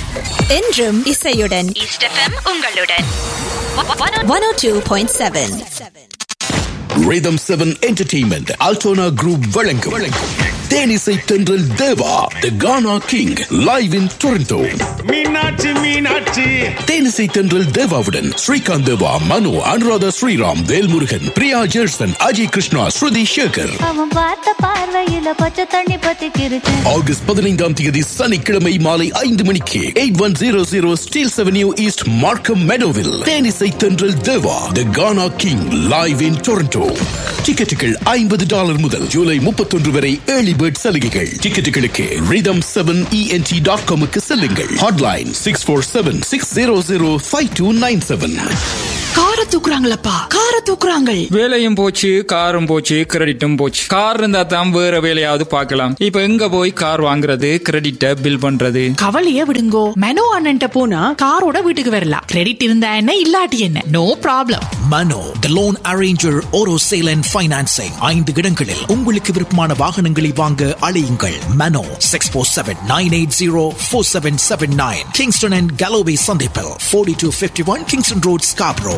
என்றும் இசையுடன் east FM உங்களுடன் 102.7 Rhythm 7 Entertainment Altona Group வழங்கும் தேனிசை தென்றல் தேவா The Ghana King live in Toronto. Meenakshi தேனிசை தென்றல் தேவாவுடன் ஸ்ரீகாந்த் தேவா, மனு, அனுராதா ஸ்ரீராம், வேல்முருகன், பிரியா ஜெர்சன், அஜய் கிருஷ்ணா, ஸ்ருதி சேகர். ஆகஸ்ட் 15ஆம் தேதி சனிக்கிழமை மாலை 5 மணிக்கு 8100 Steeles Avenue East, Markham Meadowville. தேனிசை தென்றல் தேவா The Ghana King live in Toronto. டிக்கெட்டுகள் $50 முதல் ஜூலை 31 வரை ஏர்லி பேர்ட் சலுகைகள். டிக்கெட்டுகளுக்கு rhythm7ent.com க்கு செல்லுங்கள். ஹாட்லைன் 647-600-5297. காரை தூக்குறாங்களப்பா, காரை தூக்குறாங்க. வேலையும் போச்சு, காரும் போச்சு, கிரெடிட்டும் போச்சு. கார் இருந்தா தான் வேற வேலையாவது பார்க்கலாம். இப்ப எங்க போய் கார் வாங்குறது, கிரெடிட்ட பில் பண்றது? கவலைய விடுங்கோ. மனோ அண்ணன்ட்ட போனா காரோட வீட்டுக்கு வரலாம். கிரெடிட் இருந்தா என்ன, இல்லாட்டி என்ன, no problem. Mano the loan arranger, auto sale and financing. 5 இடங்களில் உங்களுக்கு விருப்பமான வாகனங்களை வாங்க அழையுங்கள். மனோ 647-980-4779 கிங்ஸ்டன் அண்ட் கலோவே சந்திப்பில் 4251 கிங்ஸ்டன் ரோட், ஸ்காப்ரோ.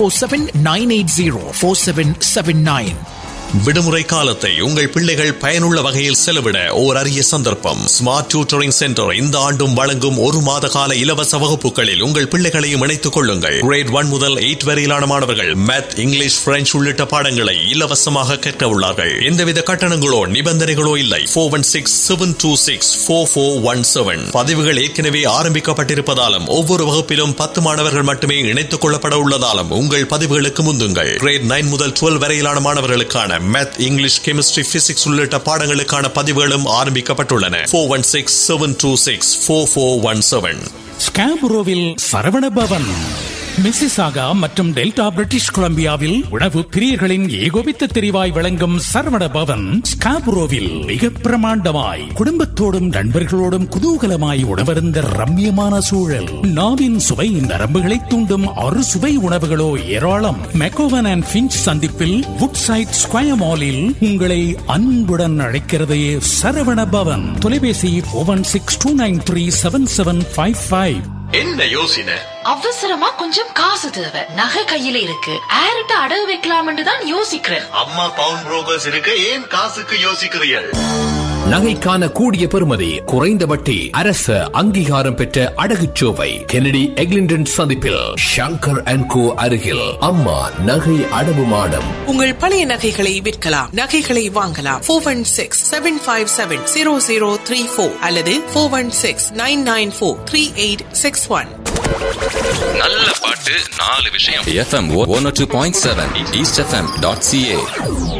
647-980-4779. விடுமுறை காலத்தை உங்கள் பிள்ளைகள் பயனுள்ள வகையில் செலவிட ஓர் அரிய சந்தர்ப்பம். ஸ்மார்ட் டியூட்டரிங் சென்டர் இந்த ஆண்டும் வழங்கும் 1 மாத கால இலவச வகுப்புகளில் உங்கள் பிள்ளைகளையும் இணைத்துக் கொள்ளுங்கள். கிரேட் 1 முதல் 8 வரையிலான மாணவர்கள் மேத், இங்கிலீஷ், பிரெஞ்சு உள்ளிட்ட பாடங்களை இலவசமாக கற்க உள்ளார்கள். எந்தவித கட்டணங்களோ நிபந்தனைகளோ இல்லை. 416-726-4417. பதிவுகள் ஏற்கனவே ஆரம்பிக்கப்பட்டிருப்பதாலும் ஒவ்வொரு வகுப்பிலும் 10 மாணவர்கள் மட்டுமே இணைத்துக் கொள்ளப்பட உள்ளதாலும் உங்கள் பதிவுகளுக்கு முந்துங்கள். கிரேட் 9 முதல் 12 வரையிலான மாணவர்களுக்கான மேத், இங்கிலீஷ், கெமிஸ்ட்ரி, பிசிக்ஸ் உள்ளிட்ட பாடங்களுக்கான பதிவுகளும் ஆரம்பிக்கப்பட்டுள்ளன. 416-726-4417. ஸ்காபுரோவில் சரவண பவன், மிசிசாகா மற்றும் டெல்டா பிரிட்டிஷ் கொலம்பியாவில் உணவு பிரியர்களின் ஏகோபித்த தெரிவாய் வழங்கும் சரவண பவன் ஸ்காபுரோவில் மிக பிரமாண்டமாய் குடும்பத்தோடும் நண்பர்களோடும் குதூகலமாய் உணவருந்த ரம்மியமான சூழல். நாவின் சுவை நரம்புகளை தூண்டும் 6 சுவை உணவுகளோ ஏராளம். மெக்கோவன் அண்ட் பிஞ்ச் சந்திப்பில் வுட்சைட் ஸ்கொயர் மாலில் உங்களை அன்புடன் அழைக்கிறது சரவண பவன். தொலைபேசி 416-293-7755. என்ன யோசனை? அவசரமா கொஞ்சம் காசு தேவை. நகை கையில இருக்கு, யார்கிட்ட அடகு வைக்கலாம்னு தான் யோசிக்கிறேன். அம்மா பவுன் புரோக்கர்ஸ் இருக்கு, ஏன் காசுக்கு யோசிக்கிறீர்கள்? நகைக்கான கூடிய பெறுமதி, குறைந்த வட்டி, அரசு அங்கீகாரம் பெற்ற அடகுச்சோவை. கெனடி எக்லிண்டன் சந்திப்பில் ஷங்கர் அண்ட் கோ அருகில் அம்மா நகை அடவு மாடம். உங்கள் பழைய நகைகளை விற்கலாம், நகைகளை வாங்கலாம். 416-757-0034 அல்லது 416-994-3861. நல்ல பாட்டு, 4 விஷயம். FM 102.7 eastfm.ca.